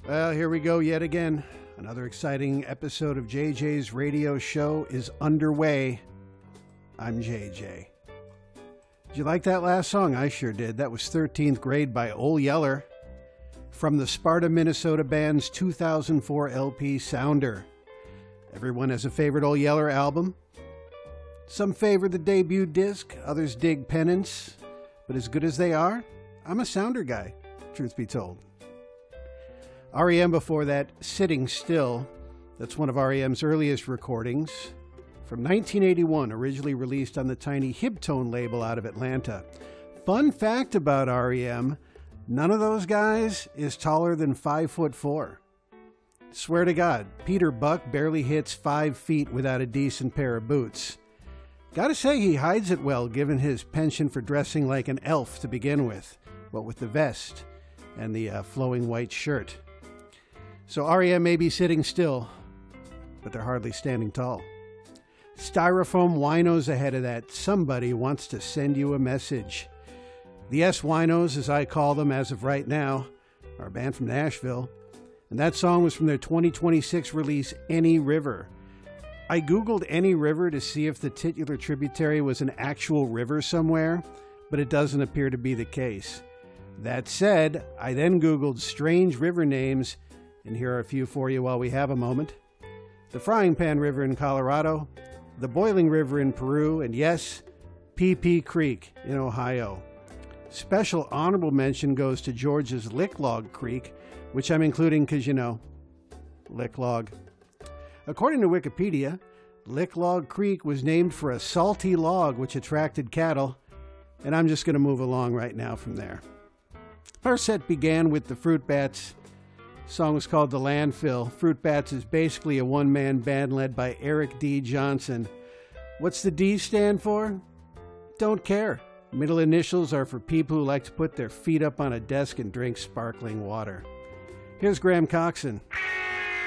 Well, here we go yet again. Another exciting episode of JJ's radio show is underway. I'm JJ. Did you like that last song? I sure did. That was 13th Grade by Ole Yeller from the Sparta, Minnesota band's 2004 LP Sounder. Everyone has a favorite Ole Yeller album. Some favor the debut disc, others dig Penance. But as good as they are, I'm a Sounder guy, truth be told. REM before that, Sitting Still. That's one of REM's earliest recordings from 1981, originally released on the tiny Hibtone label out of Atlanta. Fun fact about REM, none of those guys is taller than 5'4". Swear to God, Peter Buck barely hits 5 feet without a decent pair of boots. Gotta say he hides it well given his penchant for dressing like an elf to begin with, what with the vest and the flowing white shirt. So REM may be sitting still, but they're hardly standing tall. Styrofoam Winos ahead of that. Somebody wants to send you a message. The S Winos, as I call them as of right now, are a band from Nashville, and that song was from their 2026 release, Any River. I googled Any River to see if the titular tributary was an actual river somewhere, but it doesn't appear to be the case. That said, I then googled strange river names, and here are a few for you while we have a moment. The Frying Pan River in Colorado, the Boiling River in Peru, and yes, PP Creek in Ohio. Special honorable mention goes to Georgia's Licklog Creek, which I'm including because, Licklog. According to Wikipedia, Licklog Creek was named for a salty log which attracted cattle, and I'm just going to move along right now from there. Our set began with the Fruit Bats. The song was called The Landfill. Fruit Bats is basically a one-man band led by Eric D. Johnson. What's the D stand for? Don't care. Middle initials are for people who like to put their feet up on a desk and drink sparkling water. Here's Graham Coxon.